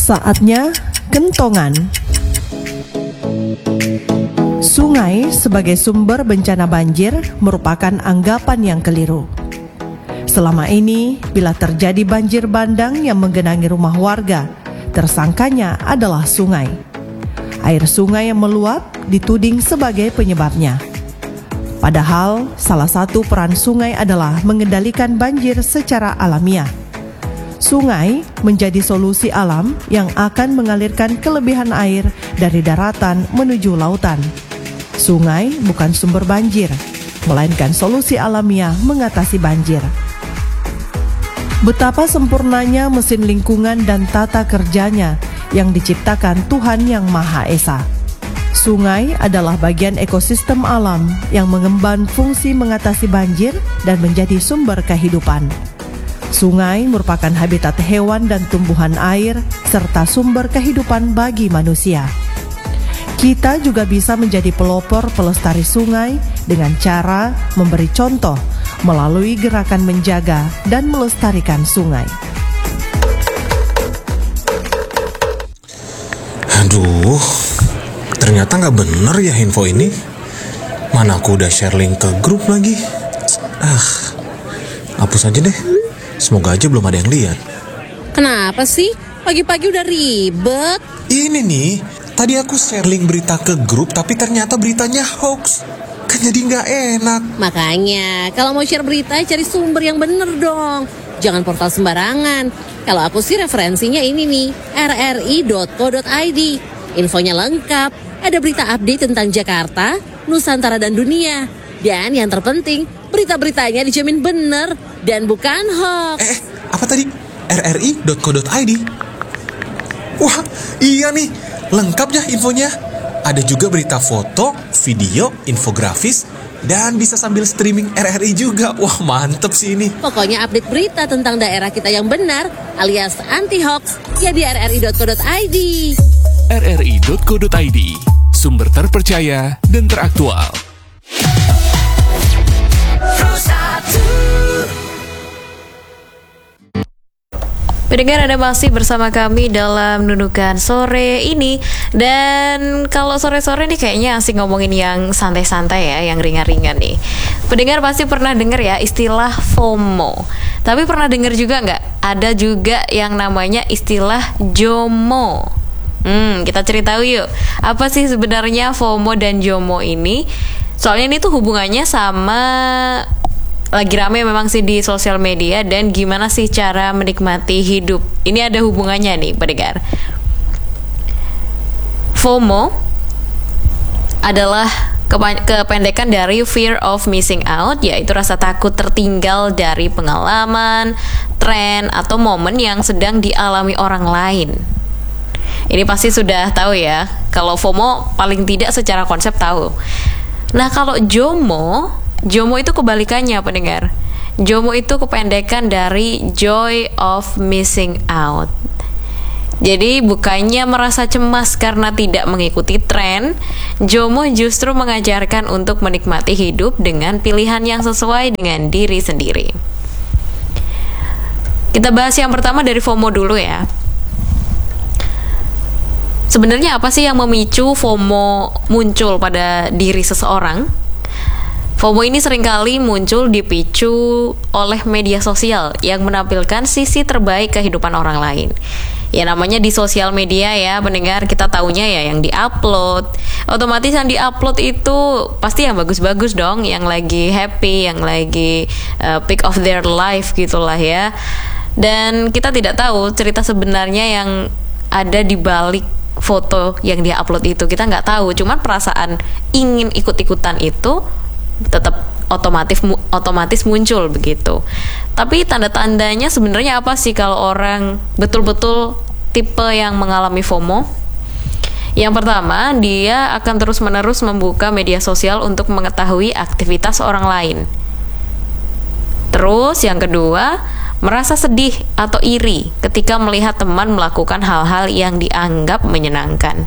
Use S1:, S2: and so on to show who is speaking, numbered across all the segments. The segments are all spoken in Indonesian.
S1: Saatnya kentongan. Sungai sebagai sumber bencana banjir merupakan anggapan yang keliru. Selama ini, bila terjadi banjir bandang yang menggenangi rumah warga, tersangkanya adalah sungai. Air sungai yang meluap dituding sebagai penyebabnya. Padahal, salah satu peran sungai adalah mengendalikan banjir secara alamiah. Sungai menjadi solusi alam yang akan mengalirkan kelebihan air dari daratan menuju lautan. Sungai bukan sumber banjir, melainkan solusi alamiah mengatasi banjir. Betapa sempurnanya mesin lingkungan dan tata kerjanya yang diciptakan Tuhan Yang Maha Esa. Sungai adalah bagian ekosistem alam yang mengemban fungsi mengatasi banjir dan menjadi sumber kehidupan. Sungai merupakan habitat hewan dan tumbuhan air serta sumber kehidupan bagi manusia. Kita juga bisa menjadi pelopor pelestari sungai dengan cara memberi contoh melalui gerakan menjaga dan melestarikan sungai.
S2: Aduh, ternyata nggak bener ya info ini. Mana aku udah share link ke grup lagi. Hapus aja deh. Semoga aja belum ada yang lihat.
S3: Kenapa sih? Pagi-pagi udah ribet.
S2: Ini nih, tadi aku share link berita ke grup tapi ternyata beritanya hoax. Kan jadi nggak enak.
S3: Makanya, kalau mau share berita cari sumber yang bener dong. Jangan portal sembarangan. Kalau aku sih referensinya ini nih, rri.co.id. Infonya lengkap. Ada berita update tentang Jakarta, Nusantara dan dunia. Dan yang terpenting, berita-beritanya dijamin bener dan bukan hoax.
S2: Apa tadi? rri.co.id. Wah, iya nih, lengkap ya infonya. Ada juga berita foto, video, infografis, dan bisa sambil streaming RRI juga. Wah, mantep sih ini.
S3: Pokoknya update berita tentang daerah kita yang benar alias anti-hoax ya di rri.co.id.
S4: rri.co.id, sumber terpercaya dan teraktual.
S5: Pendengar, Anda masih bersama kami dalam Nunukan Sore ini. Dan kalau sore-sore nih kayaknya asik ngomongin yang santai-santai ya, yang ringan-ringan nih. Pendengar pasti pernah dengar ya istilah FOMO. Tapi pernah dengar juga nggak? Ada juga yang namanya istilah JOMO. Kita cerita yuk, apa sih sebenarnya FOMO dan JOMO ini? Soalnya ini tuh hubungannya sama, lagi rame memang sih di sosial media, dan gimana sih cara menikmati hidup. Ini ada hubungannya nih pendengar. FOMO adalah kependekan dari fear of missing out, yaitu rasa takut tertinggal dari pengalaman, tren, atau momen yang sedang dialami orang lain. Ini pasti sudah tahu ya, kalau FOMO paling tidak secara konsep tahu. Nah, kalau JOMO itu kebalikannya pendengar. JOMO itu kependekan dari joy of missing out. Jadi bukannya merasa cemas karena tidak mengikuti tren, JOMO justru mengajarkan untuk menikmati hidup dengan pilihan yang sesuai dengan diri sendiri. Kita bahas yang pertama dari FOMO dulu ya. Sebenarnya apa sih yang memicu FOMO muncul pada diri seseorang? FOMO ini seringkali muncul dipicu oleh media sosial yang menampilkan sisi terbaik kehidupan orang lain. Ya namanya di sosial media ya pendengar, kita taunya ya yang diupload. Otomatis yang diupload itu pasti yang bagus-bagus dong, yang lagi happy, yang lagi peak of their life gitulah ya. Dan kita tidak tahu cerita sebenarnya yang ada di balik foto yang dia upload itu. Kita nggak tahu, cuman perasaan ingin ikut-ikutan itu tetap otomatis muncul begitu. Tapi tanda-tandanya sebenarnya apa sih kalau orang betul-betul tipe yang mengalami FOMO? Yang pertama, dia akan terus-menerus membuka media sosial untuk mengetahui aktivitas orang lain. Terus yang kedua, merasa sedih atau iri ketika melihat teman melakukan hal-hal yang dianggap menyenangkan.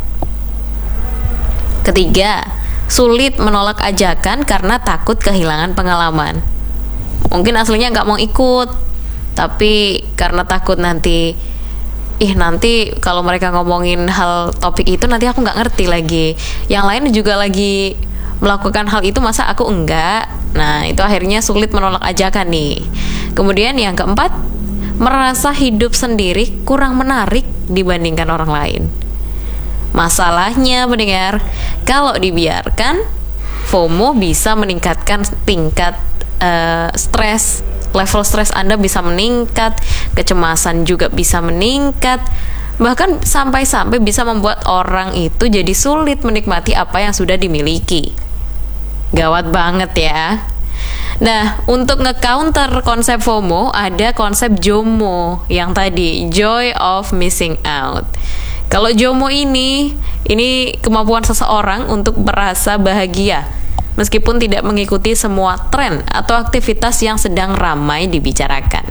S5: Ketiga, sulit menolak ajakan karena takut kehilangan pengalaman. Mungkin aslinya nggak mau ikut, tapi karena takut nanti nanti kalau mereka ngomongin hal topik itu nanti aku nggak ngerti lagi. Yang lain juga lagi melakukan hal itu, masa aku enggak? Nah, itu akhirnya sulit menolak ajakan nih. Kemudian yang keempat, merasa hidup sendiri kurang menarik dibandingkan orang lain. Masalahnya pendengar, kalau dibiarkan, FOMO bisa meningkatkan tingkat stres. Level stres Anda bisa meningkat, kecemasan juga bisa meningkat, bahkan sampai-sampai bisa membuat orang itu jadi sulit menikmati apa yang sudah dimiliki. Gawat banget ya. Nah, untuk nge-counter konsep FOMO, ada konsep JOMO yang tadi, joy of missing out. Kalau JOMO ini kemampuan seseorang untuk merasa bahagia meskipun tidak mengikuti semua tren atau aktivitas yang sedang ramai dibicarakan.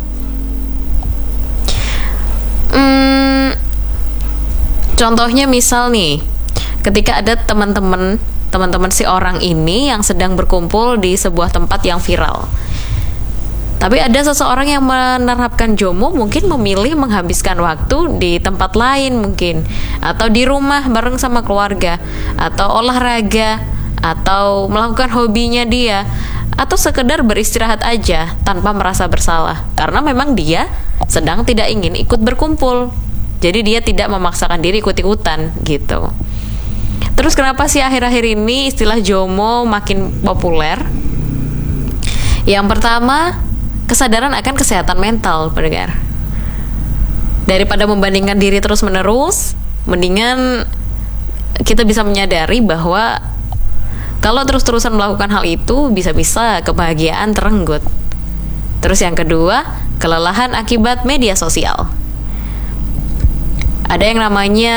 S5: Contohnya misal nih, ketika ada teman-teman si orang ini yang sedang berkumpul di sebuah tempat yang viral. Tapi ada seseorang yang menerapkan JOMO, mungkin memilih menghabiskan waktu di tempat lain mungkin, atau di rumah bareng sama keluarga, atau olahraga, atau melakukan hobinya dia, atau sekedar beristirahat aja tanpa merasa bersalah karena memang dia sedang tidak ingin ikut berkumpul. Jadi dia tidak memaksakan diri ikut-ikutan gitu. Terus kenapa sih akhir-akhir ini istilah JOMO makin populer? Yang pertama, kesadaran akan kesehatan mental, pendengar. Daripada membandingkan diri terus-menerus, mendingan kita bisa menyadari bahwa kalau terus-terusan melakukan hal itu, bisa-bisa kebahagiaan terenggut. Terus yang kedua, kelelahan akibat media sosial. Ada yang namanya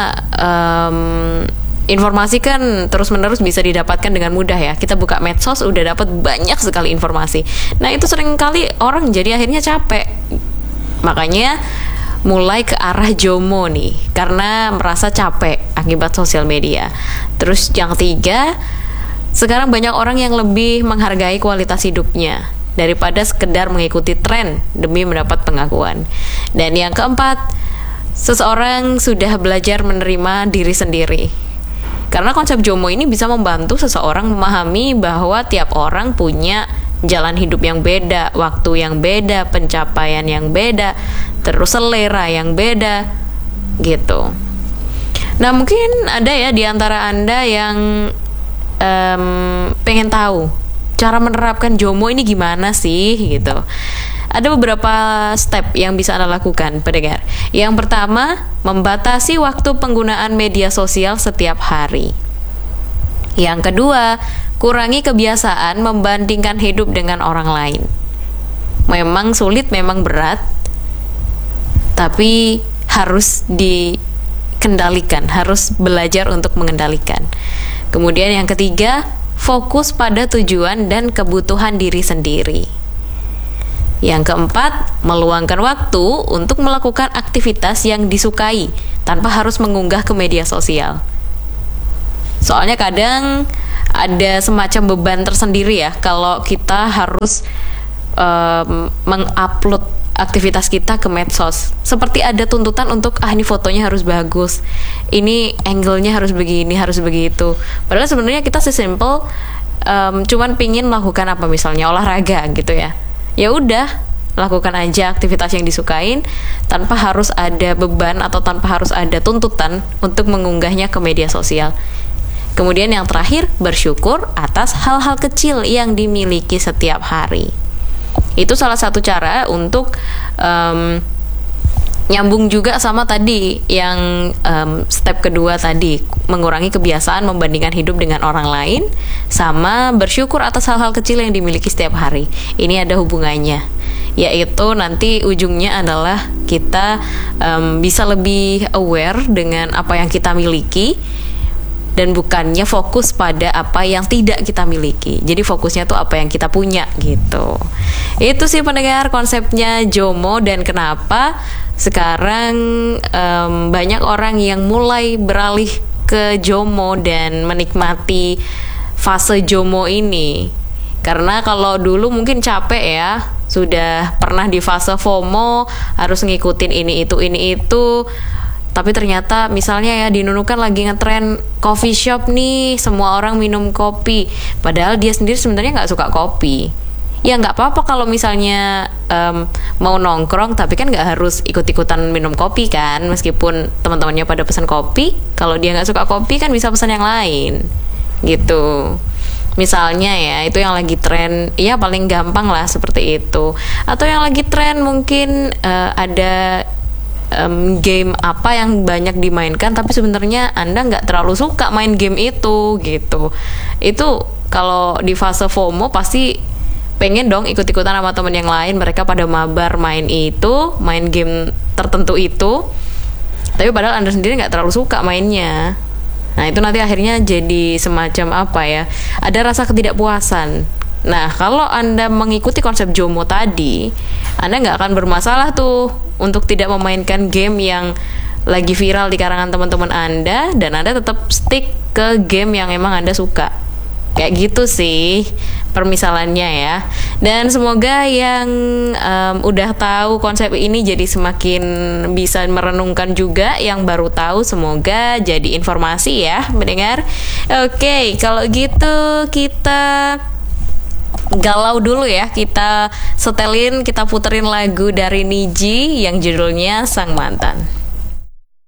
S5: informasi kan terus-menerus bisa didapatkan dengan mudah ya. Kita buka medsos udah dapat banyak sekali informasi. Nah, itu seringkali orang jadi akhirnya capek. Makanya mulai ke arah JOMO nih, karena merasa capek akibat sosial media. Terus yang ketiga, sekarang banyak orang yang lebih menghargai kualitas hidupnya daripada sekedar mengikuti tren demi mendapat pengakuan. Dan yang keempat, seseorang sudah belajar menerima diri sendiri. Karena konsep JOMO ini bisa membantu seseorang memahami bahwa tiap orang punya jalan hidup yang beda, waktu yang beda, pencapaian yang beda, terus selera yang beda, gitu. Nah, mungkin ada ya di antara Anda yang pengen tahu cara menerapkan JOMO ini gimana sih, gitu. Ada beberapa step yang bisa Anda lakukan, pendengar. Yang pertama, membatasi waktu penggunaan media sosial setiap hari. Yang kedua, kurangi kebiasaan membandingkan hidup dengan orang lain. Memang sulit, memang berat, tapi harus dikendalikan, harus belajar untuk mengendalikan. Kemudian yang ketiga, fokus pada tujuan dan kebutuhan diri sendiri. Yang keempat, meluangkan waktu untuk melakukan aktivitas yang disukai tanpa harus mengunggah ke media sosial. Soalnya kadang ada semacam beban tersendiri ya kalau kita harus mengupload aktivitas kita ke medsos. Seperti ada tuntutan untuk ini fotonya harus bagus, ini angle-nya harus begini, harus begitu. Padahal sebenarnya kita sesimpel cuman pingin melakukan apa, misalnya olahraga gitu ya. Ya udah, lakukan aja aktivitas yang disukain tanpa harus ada beban atau tanpa harus ada tuntutan untuk mengunggahnya ke media sosial. Kemudian yang terakhir, bersyukur atas hal-hal kecil yang dimiliki setiap hari. Itu salah satu cara untuk nyambung juga sama tadi yang step kedua tadi, mengurangi kebiasaan membandingkan hidup dengan orang lain, sama bersyukur atas hal-hal kecil yang dimiliki setiap hari. Ini ada hubungannya, yaitu nanti ujungnya adalah kita bisa lebih aware dengan apa yang kita miliki dan bukannya fokus pada apa yang tidak kita miliki. Jadi fokusnya tuh apa yang kita punya gitu. Itu sih pendengar konsepnya JOMO, dan kenapa sekarang banyak orang yang mulai beralih ke JOMO dan menikmati fase JOMO ini. Karena kalau dulu mungkin capek ya, sudah pernah di fase FOMO, harus ngikutin ini itu, tapi ternyata misalnya ya di Nunu kan lagi ngetren coffee shop nih, semua orang minum kopi, padahal dia sendiri sebenarnya nggak suka kopi. Ya nggak apa-apa kalau misalnya mau nongkrong, tapi kan nggak harus ikut-ikutan minum kopi kan, meskipun teman-temannya pada pesan kopi, kalau dia nggak suka kopi kan bisa pesan yang lain gitu. Misalnya ya, itu yang lagi tren, ya paling gampang lah seperti itu. Atau yang lagi tren mungkin ada game apa yang banyak dimainkan, tapi sebenarnya Anda nggak terlalu suka main game itu gitu. Itu kalau di fase FOMO pasti pengen dong ikut-ikutan sama temen yang lain, mereka pada mabar main game tertentu itu, tapi padahal Anda sendiri nggak terlalu suka mainnya. Nah itu nanti akhirnya jadi semacam apa ya, ada rasa ketidakpuasan. Nah kalau Anda mengikuti konsep JOMO tadi, Anda nggak akan bermasalah tuh untuk tidak memainkan game yang lagi viral di karangan teman-teman Anda, dan Anda tetap stick ke game yang emang Anda suka. Kayak gitu sih permisalannya ya. Dan semoga yang udah tahu konsep ini jadi semakin bisa merenungkan juga. Yang baru tahu semoga jadi informasi ya mendengar. Oke, kalau gitu kita galau dulu ya. Kita setelin, kita puterin lagu dari Niji yang judulnya Sang Mantan.